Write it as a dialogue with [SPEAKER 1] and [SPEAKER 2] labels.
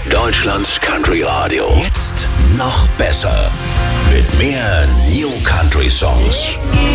[SPEAKER 1] Deutschlands Country Radio. Jetzt noch besser. Mit mehr New Country Songs.